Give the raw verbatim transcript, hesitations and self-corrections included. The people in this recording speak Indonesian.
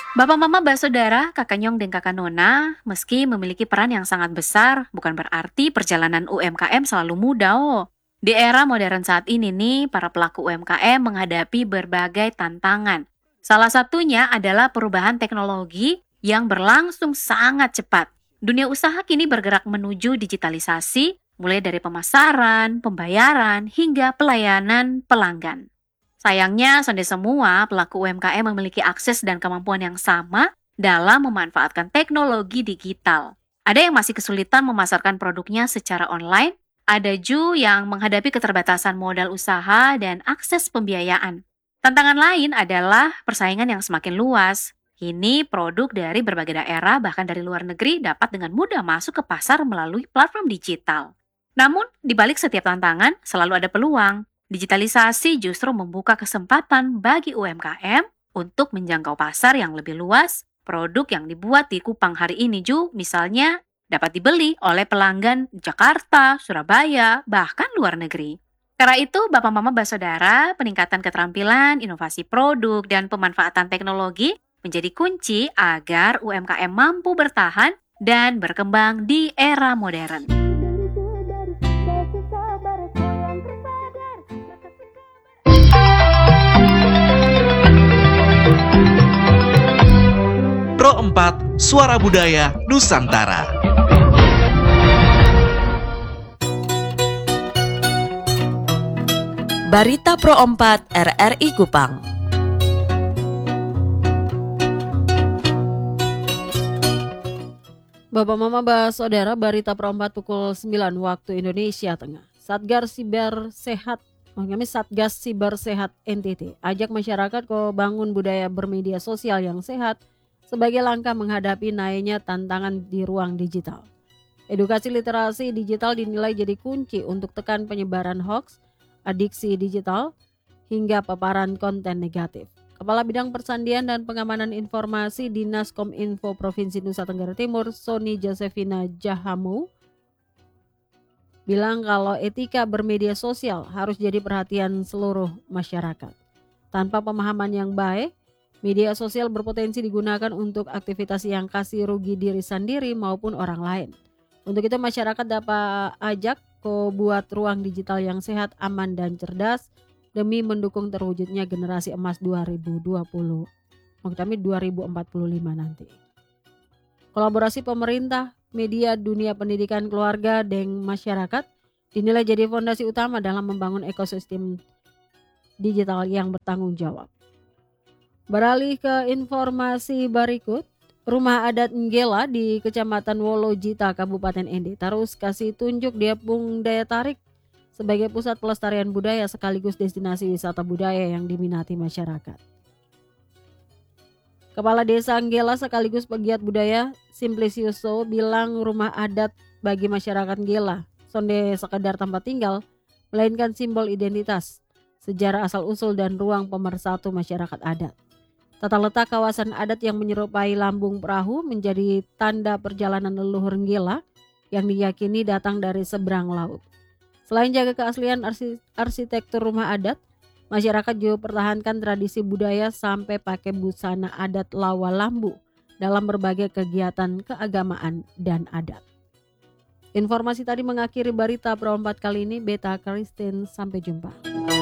Bapak Mama Basodara, Kakak Nyong dan Kakak Nona, meski memiliki peran yang sangat besar, bukan berarti perjalanan U M K M selalu mudah oh. Di era modern saat ini nih, para pelaku U M K M menghadapi berbagai tantangan. Salah satunya adalah perubahan teknologi yang berlangsung sangat cepat. Dunia usaha kini bergerak menuju digitalisasi, mulai dari pemasaran, pembayaran, hingga pelayanan pelanggan. Sayangnya, sonde semua pelaku U M K M memiliki akses dan kemampuan yang sama dalam memanfaatkan teknologi digital. Ada yang masih kesulitan memasarkan produknya secara online, ada juga yang menghadapi keterbatasan modal usaha dan akses pembiayaan. Tantangan lain adalah persaingan yang semakin luas. Kini produk dari berbagai daerah bahkan dari luar negeri dapat dengan mudah masuk ke pasar melalui platform digital. Namun, di balik setiap tantangan selalu ada peluang. Digitalisasi justru membuka kesempatan bagi U M K M untuk menjangkau pasar yang lebih luas. Produk yang dibuat di Kupang hari ini Ju, misalnya, dapat dibeli oleh pelanggan Jakarta, Surabaya, bahkan luar negeri. Karena itu, Bapak Mama Basodara, peningkatan keterampilan, inovasi produk, dan pemanfaatan teknologi menjadi kunci agar U M K M mampu bertahan dan berkembang di era modern. Pro empat Suara Budaya Nusantara. Barita Pro empat R R I Kupang. Bapak Mama Basodara, Barita Pro empat pukul sembilan waktu Indonesia Tengah. Satgas Siber Sehat, kami Satgas Siber Sehat N T T ajak masyarakat ke bangun budaya bermedia sosial yang sehat sebagai langkah menghadapi naiknya tantangan di ruang digital. Edukasi literasi digital dinilai jadi kunci untuk tekan penyebaran hoaks, adiksi digital, hingga paparan konten negatif. Kepala Bidang Persandian dan Pengamanan Informasi Dinas Kominfo Provinsi Nusa Tenggara Timur, Sony Josephina Jahamu, bilang kalau etika bermedia sosial harus jadi perhatian seluruh masyarakat. Tanpa pemahaman yang baik, media sosial berpotensi digunakan untuk aktivitas yang kasih rugi diri sendiri maupun orang lain. Untuk itu masyarakat dapat ajak ke buat ruang digital yang sehat, aman, dan cerdas demi mendukung terwujudnya generasi emas dua ribu dua puluh, maksud kami dua ribu empat puluh lima nanti. Kolaborasi pemerintah, media, dunia pendidikan, keluarga, dan masyarakat dinilai jadi fondasi utama dalam membangun ekosistem digital yang bertanggung jawab. Beralih ke informasi berikut, Rumah Adat Nggela di Kecamatan Wolojita, Kabupaten N D terus kasih tunjuk dia pung daya tarik sebagai pusat pelestarian budaya sekaligus destinasi wisata budaya yang diminati masyarakat. Kepala Desa Nggela sekaligus pegiat budaya Simpliciuso bilang rumah adat bagi masyarakat Nggela sonde sekedar tempat tinggal, melainkan simbol identitas, sejarah asal-usul dan ruang pemersatu masyarakat adat. Tata letak kawasan adat yang menyerupai lambung perahu menjadi tanda perjalanan leluhur Nggela yang diyakini datang dari seberang laut. Selain jaga keaslian arsitektur rumah adat, masyarakat juga pertahankan tradisi budaya sampai pakai busana adat lawa lambu dalam berbagai kegiatan keagamaan dan adat. Informasi tadi mengakhiri Barita Pro empat kali ini. Beta Christine, sampai jumpa.